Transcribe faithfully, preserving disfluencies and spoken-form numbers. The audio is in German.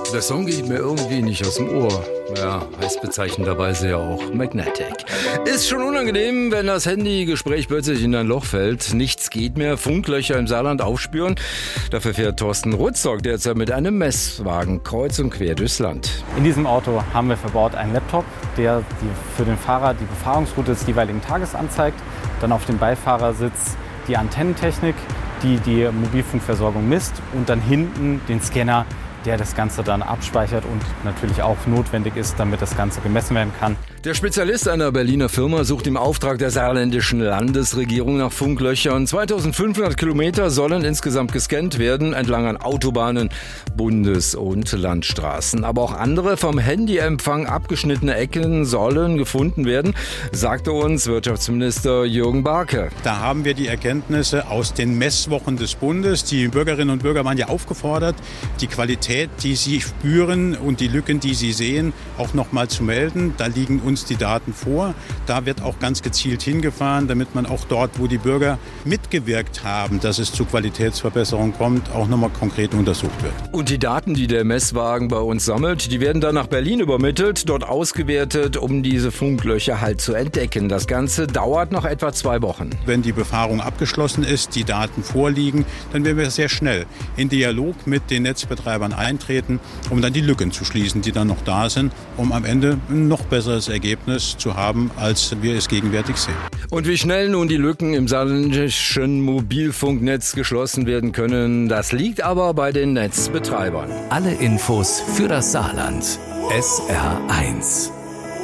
Der Song geht mir irgendwie nicht aus dem Ohr. Ja, heißt bezeichnenderweise ja auch Magnetic. Ist schon unangenehm, wenn das Handygespräch plötzlich in ein Loch fällt. Nichts geht mehr, Funklöcher im Saarland aufspüren. Dafür fährt Thorsten Rutzok derzeit mit einem Messwagen kreuz und quer durchs Land. In diesem Auto haben wir verbaut einen Laptop, der die, für den Fahrer die Befahrungsroute des jeweiligen Tages anzeigt. Dann auf dem Beifahrersitz die Antennentechnik, die die Mobilfunkversorgung misst. Und dann hinten den Scanner, der das Ganze dann abspeichert und natürlich auch notwendig ist, damit das Ganze gemessen werden kann. Der Spezialist einer Berliner Firma sucht im Auftrag der saarländischen Landesregierung nach Funklöchern. zweitausendfünfhundert Kilometer sollen insgesamt gescannt werden, entlang an Autobahnen, Bundes- und Landstraßen. Aber auch andere vom Handyempfang abgeschnittene Ecken sollen gefunden werden, sagte uns Wirtschaftsminister Jürgen Barke. Da haben wir die Erkenntnisse aus den Messwochen des Bundes. Die Bürgerinnen und Bürger waren ja aufgefordert, die Qualität, die sie spüren und die Lücken, die sie sehen, auch noch mal zu melden. Da liegen uns die Daten vor. Da wird auch ganz gezielt hingefahren, damit man auch dort, wo die Bürger mitgewirkt haben, dass es zu Qualitätsverbesserungen kommt, auch nochmal konkret untersucht wird. Und die Daten, die der Messwagen bei uns sammelt, die werden dann nach Berlin übermittelt, dort ausgewertet, um diese Funklöcher halt zu entdecken. Das Ganze dauert noch etwa zwei Wochen. Wenn die Befahrung abgeschlossen ist, die Daten vorliegen, dann werden wir sehr schnell in Dialog mit den Netzbetreibern eintreten, um dann die Lücken zu schließen, die dann noch da sind, um am Ende ein noch besseres Ergebnis zu haben, als wir es gegenwärtig sehen. Und wie schnell nun die Lücken im saarländischen Mobilfunknetz geschlossen werden können, das liegt aber bei den Netzbetreibern. Alle Infos für das Saarland. S R eins.